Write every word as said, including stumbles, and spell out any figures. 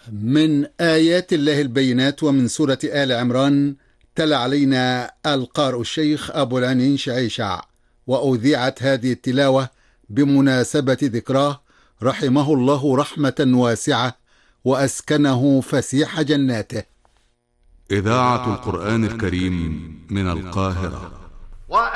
من آيات الله البينات ومن سورة آل عمران. تلا علينا القارئ الشيخ أبو العنين شعيشع، وأذيعت هذه التلاوة بمناسبة ذكراه رحمه الله رحمة واسعة وأسكنه فسيح جناته. إذاعة القرآن الكريم من القاهرة.